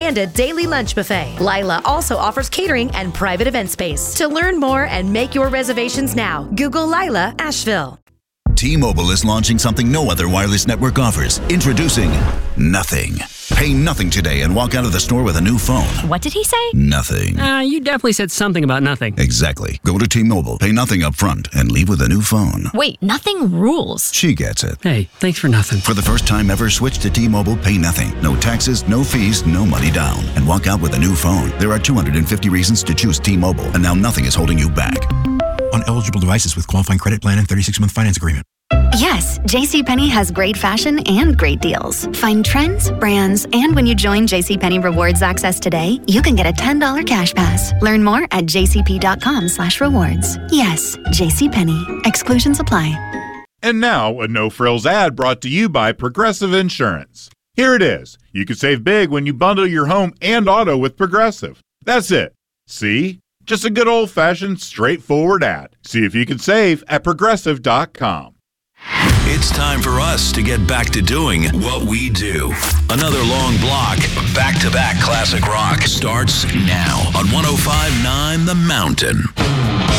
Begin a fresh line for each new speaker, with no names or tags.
and a daily lunch buffet. Lila also offers catering and private event space. To learn more and make your reservations now, Google Lila Asheville.
T-Mobile is launching something no other wireless network offers. Introducing Nothing. Pay nothing today and walk out of the store with a new phone.
What did he say?
Nothing.
You definitely said something about nothing.
Exactly. Go to T-Mobile, pay nothing up front, and leave with a new phone.
Wait, nothing rules.
She gets it.
Hey, thanks for nothing.
For the first time ever, switch to T-Mobile, pay nothing. No taxes, no fees, no money down. And walk out with a new phone. There are 250 reasons to choose T-Mobile, and now nothing is holding you back.
On eligible devices with qualifying credit plan and 36-month finance agreement.
Yes, JCPenney has great fashion and great deals. Find trends, brands, and when you join JCPenney Rewards Access today, you can get a $10 cash pass. Learn more at jcp.com/rewards. Yes, JCPenney. Exclusions apply.
And now, a no-frills ad brought to you by Progressive Insurance. Here it is. You can save big when you bundle your home and auto with Progressive. That's it. See? Just a good old-fashioned, straightforward ad. See if you can save at Progressive.com.
It's time for us to get back to doing what we do. Another long block of back-to-back classic rock starts now on 105.9 The Mountain.